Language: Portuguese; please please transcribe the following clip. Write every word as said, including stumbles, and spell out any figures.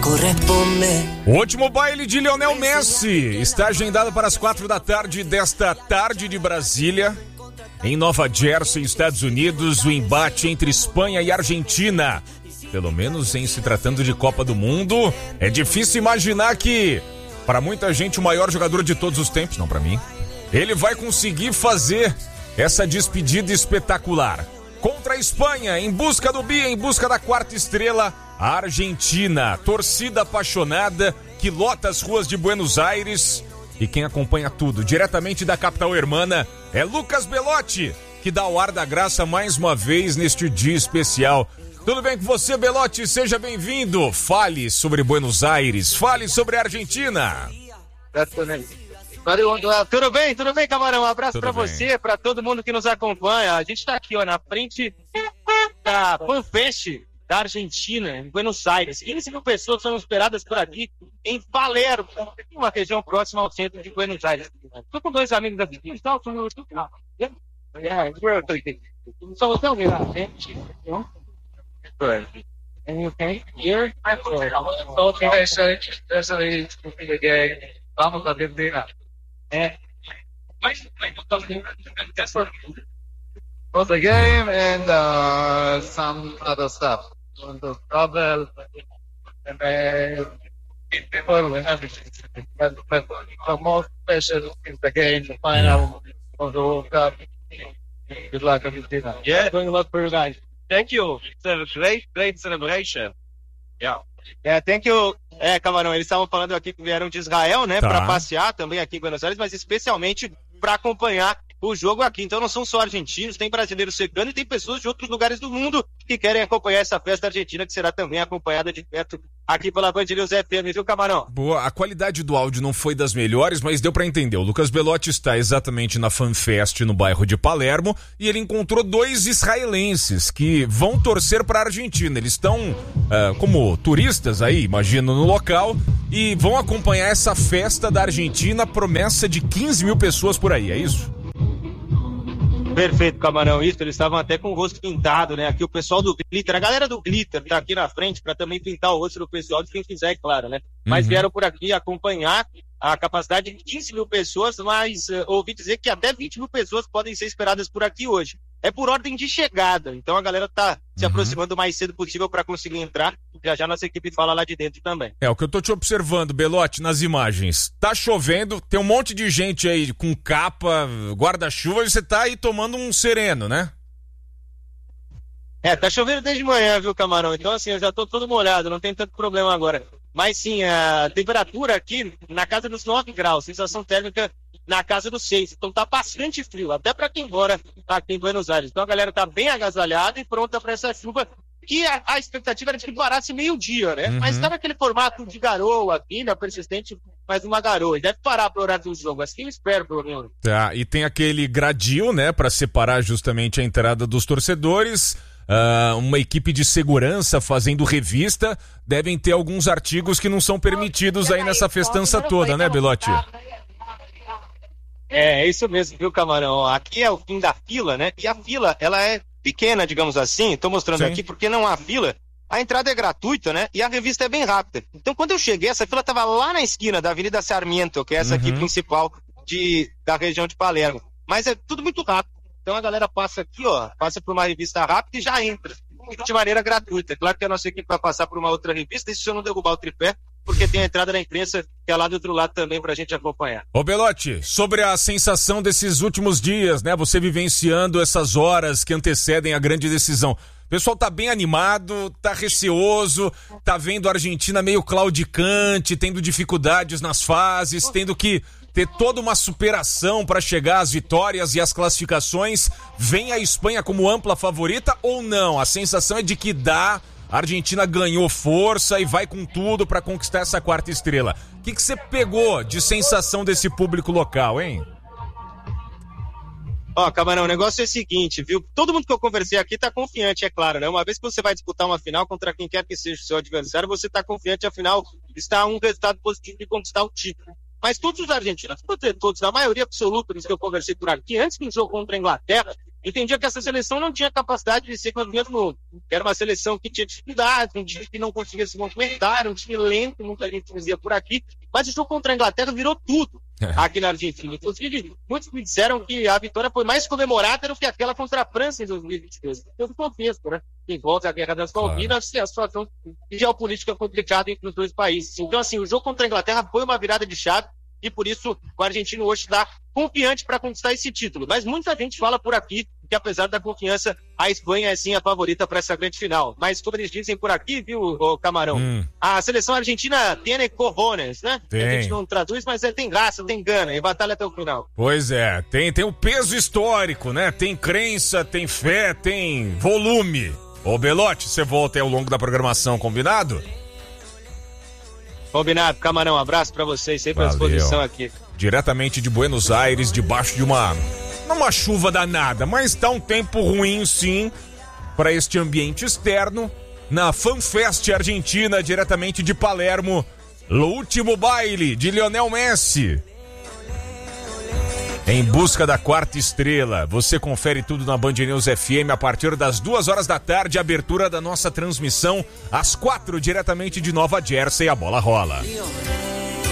O último baile de Lionel Messi está agendado para as quatro da tarde desta tarde de Brasília. Em Nova Jersey, Estados Unidos, o embate entre Espanha e Argentina. Pelo menos em se tratando de Copa do Mundo, é difícil imaginar que, para muita gente, o maior jogador de todos os tempos, não para mim, ele vai conseguir fazer essa despedida espetacular. Contra a Espanha, em busca do bi, em busca da quarta estrela, a Argentina, torcida apaixonada que lota as ruas de Buenos Aires. E quem acompanha tudo diretamente da capital hermana é Lucas Belotti, que dá o ar da graça mais uma vez neste dia especial. Tudo bem com você, Belotti? Seja bem-vindo. Fale sobre Buenos Aires, fale sobre a Argentina. Tudo bem, tudo bem, Camarão? Um abraço para você, para todo mundo que nos acompanha. A gente está aqui, ó, na frente da FanFest da Argentina, em Buenos Aires. quinze mil pessoas são esperadas por aqui em Palermo, uma região próxima ao centro de Buenos Aires. Estou com dois amigos aqui. Só você ouvir lá, gente. And you can hear? Okay, vamos lá dentro dele. É. Mas, that's for both the game and uh, some other stuff. The travel and uh, people and everything. But, but the most special is the game, the final of the World Cup. Good luck on your dinner. Yeah, doing a lot for you guys. Thank you. It's a great, great celebration. Yeah. É, thank you. É, Camarão, eles estavam falando aqui que vieram de Israel, né, tá, para passear também aqui em Buenos Aires, mas especialmente para acompanhar o jogo aqui. Então não são só argentinos, tem brasileiros chegando e tem pessoas de outros lugares do mundo que querem acompanhar essa festa argentina, que será também acompanhada de perto aqui pela Band News F M, viu, Camarão? Boa, a qualidade do áudio não foi das melhores, mas deu pra entender. O Lucas Belotti está exatamente na FanFest no bairro de Palermo e ele encontrou dois israelenses que vão torcer pra Argentina. Eles estão uh, como turistas aí, imagino, no local e vão acompanhar essa festa da Argentina, promessa de quinze mil pessoas por aí, é isso? Perfeito, Camarão, isso, eles estavam até com o rosto pintado, né, aqui o pessoal do Glitter, a galera do Glitter tá aqui na frente para também pintar o rosto do pessoal de quem quiser, é claro, né, mas uhum. vieram por aqui acompanhar a capacidade de quinze mil pessoas, mas uh, ouvi dizer que até vinte mil pessoas podem ser esperadas por aqui hoje. É por ordem de chegada, então a galera tá se uhum. aproximando o mais cedo possível para conseguir entrar. Já já nossa equipe fala lá de dentro também. É, o que eu tô te observando, Belotti, nas imagens. Tá chovendo, tem um monte de gente aí com capa, guarda-chuva, e você tá aí tomando um sereno, né? É, tá chovendo desde manhã, viu, Camarão? Então, assim, eu já tô todo molhado, não tem tanto problema agora. Mas, sim, a temperatura aqui na casa dos nove graus, sensação térmica na casa dos seis. Então tá bastante frio, até para quem mora aqui em Buenos Aires. Então a galera tá bem agasalhada e pronta para essa chuva, que a, a expectativa era de que parasse meio-dia, né? Uhum. Mas tá naquele formato de garoa aqui, né? Persistente, mas uma garoa. E deve parar pro horário do jogo, assim eu espero, pelo menos. Tá, e tem aquele gradil, né? Para separar justamente a entrada dos torcedores. Uh, uma equipe de segurança fazendo revista. Devem ter alguns artigos que não são permitidos aí nessa festança toda, né, Belotti? É, é isso mesmo, viu, Camarão? Aqui é o fim da fila, né? E a fila, ela é pequena, digamos assim. Tô mostrando Sim. aqui porque não há fila. A entrada é gratuita, né? E a revista é bem rápida. Então, quando eu cheguei, essa fila tava lá na esquina da Avenida Sarmiento, que é essa aqui uhum. principal de, da região de Palermo. Mas é tudo muito rápido. Então a galera passa aqui, ó, passa por uma revista rápida e já entra, de maneira gratuita. Claro que a nossa equipe vai passar por uma outra revista, isso se eu não derrubar o tripé, porque tem a entrada da imprensa, que é lá do outro lado também pra gente acompanhar. Ô Belotti, sobre a sensação desses últimos dias, né, você vivenciando essas horas que antecedem a grande decisão. O pessoal tá bem animado, tá receoso, tá vendo a Argentina meio claudicante, tendo dificuldades nas fases, tendo que ter toda uma superação para chegar às vitórias e às classificações. Vem a Espanha como ampla favorita ou não? A sensação é de que dá, a Argentina ganhou força e vai com tudo para conquistar essa quarta estrela. O que que você pegou de sensação desse público local, hein? Ó, Camarão, o negócio é o seguinte, viu? Todo mundo que eu conversei aqui tá confiante, é claro, né? Uma vez que você vai disputar uma final contra quem quer que seja o seu adversário, você tá confiante, afinal, está um resultado positivo de conquistar o título. Mas todos os argentinos, todos, a maioria absoluta dos que eu conversei por aqui, antes do jogo contra a Inglaterra, entendia que essa seleção não tinha capacidade de ser campeã do mundo. Era uma seleção que tinha dificuldade, um time que não conseguia se movimentar, um time lento, muita gente dizia por aqui, mas o jogo contra a Inglaterra virou tudo aqui na Argentina. Inclusive, muitos me disseram que a vitória foi mais comemorada do que aquela contra a França em dois mil e vinte e dois. Pelo contexto, né? Em volta da Guerra das Malvinas, claro. A situação geopolítica complicada entre os dois países. Então, assim, o jogo contra a Inglaterra foi uma virada de chave e por isso o argentino hoje está confiante para conquistar esse título. Mas muita gente fala por aqui que, apesar da confiança, a Espanha é sim a favorita para essa grande final. Mas, como eles dizem por aqui, viu, ô, Camarão? Hum. A seleção argentina tem cojones, né? Tem. A gente não traduz, mas é, tem graça, tem gana, e batalha até o final. Pois é, tem, tem o peso histórico, né? Tem crença, tem fé, tem volume. Ô, Belotti, você volta aí ao longo da programação, combinado? Combinado, Camarão, um abraço pra vocês, sempre à disposição aqui. Diretamente de Buenos Aires, debaixo de uma, uma chuva danada, mas tá um tempo ruim sim, para este ambiente externo, na FanFest Argentina, diretamente de Palermo, o último baile de Lionel Messi. Em busca da quarta estrela, você confere tudo na Band News F M a partir das duas horas da tarde, abertura da nossa transmissão às quatro, diretamente de Nova Jersey, a bola rola.